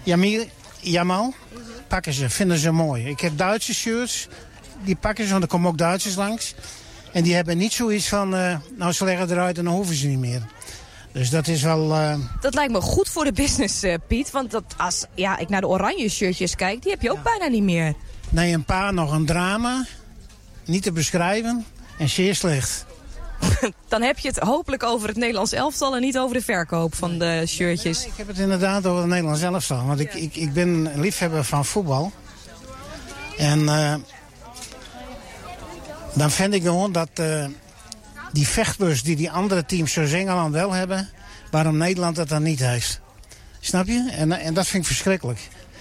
Jamal pakken ze, vinden ze mooi. Ik heb Duitse shirts, die pakken ze, want er komen ook Duitsers langs. En die hebben niet zoiets van, nou ze leggen eruit en dan hoeven ze niet meer. Dus dat is wel... Dat lijkt me goed voor de business, Piet. Want als ik naar de oranje shirtjes kijk, die heb je ook bijna niet meer. Nee, een paar nog een drama. Niet te beschrijven. En zeer slecht. Dan heb je het hopelijk over het Nederlands elftal en niet over de verkoop van de shirtjes. Nee, ik heb het inderdaad over het Nederlands elftal. Want ik ben een liefhebber van voetbal. En dan vind ik gewoon dat die vechtbus die andere teams zoals Engeland wel hebben, waarom Nederland dat dan niet heeft. Snap je? En dat vind ik verschrikkelijk.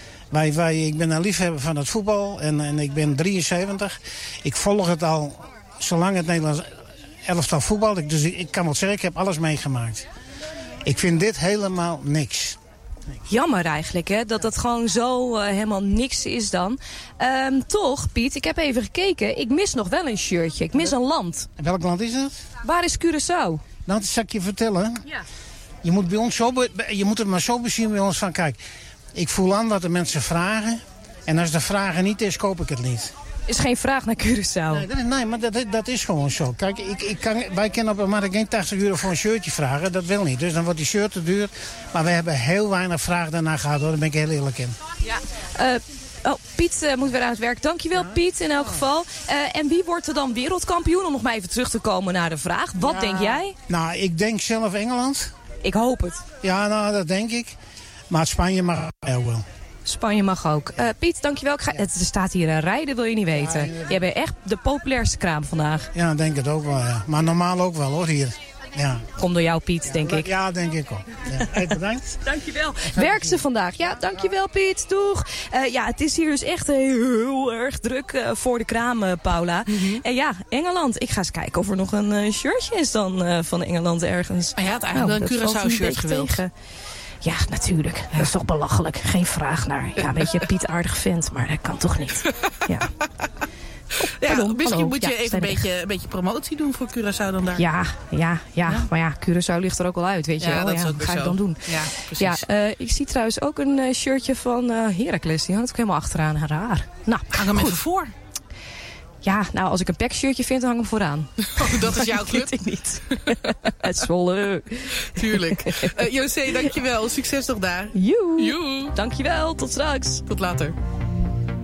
Ik ben een liefhebber van het voetbal en ik ben 73. Ik volg het al zolang het Nederlands elftal voetbal. Dus ik kan wel zeggen, ik heb alles meegemaakt. Ik vind dit helemaal niks. Jammer eigenlijk, hè? Dat dat gewoon zo helemaal niks is dan. Toch, Piet, ik heb even gekeken. Ik mis nog wel een shirtje. Ik mis een land. En welk land is dat? Waar is Curaçao? Nou, dat zal ik je vertellen. Ja. Je moet het maar zo bezien bij ons van, kijk, ik voel aan wat de mensen vragen. En als de vragen niet is, koop ik het niet. Is geen vraag naar Curaçao. Nee, maar dat is gewoon zo. Kijk, wij kunnen op een markt geen 80 euro voor een shirtje vragen. Dat wil niet. Dus dan wordt die shirt te duur. Maar we hebben heel weinig vraag daarna gehad, hoor. Daar ben ik heel eerlijk in. Ja. Piet moet weer aan het werk. Dankjewel, Piet, in elk geval. En wie wordt er dan wereldkampioen? Om nog maar even terug te komen naar de vraag. Wat denk jij? Nou, ik denk zelf Engeland. Ik hoop het. Ja, nou, dat denk ik. Maar Spanje mag ook wel. Spanje mag ook. Piet, dankjewel. Er staat hier rijden, wil je niet weten. Jij bent echt de populairste kraam vandaag. Ja, ik denk het ook wel, ja. Maar normaal ook wel, hoor, hier. Ja. Komt door jou, Piet, denk ik. Ja, denk ik ook. Ja. Hey, bedankt. Dankjewel. Werkt ze vandaag? Ja, dankjewel, Piet. Doeg. Het is hier dus echt heel erg druk voor de kraam, Paula. Mm-hmm. En ja, Engeland. Ik ga eens kijken of er nog een shirtje is dan van Engeland ergens. Maar je had eigenlijk wel een Curaçao-shirt gewild. Ja, natuurlijk. Ja. Dat is toch belachelijk. Geen vraag naar. Ja, weet je, Piet aardig vent, maar dat kan toch niet. Ja. Misschien moet je even een beetje promotie doen voor Curaçao dan daar. Ja. Maar ja, Curaçao ligt er ook wel uit, weet je wel. Dat is ook ga ik dan doen. Ja, precies. Ja, ik zie trouwens ook een shirtje van Heracles. Die had ik helemaal achteraan. Raar. Nou, hang hem even voor. Ja, nou, als ik een packshirtje vind, dan hang ik hem vooraan. Oh, dat is jouw club? Dat weet ik niet. Het Zwolle. Tuurlijk. José, dankjewel. Succes nog daar. Joe. Dankjewel. Tot straks. Tot later.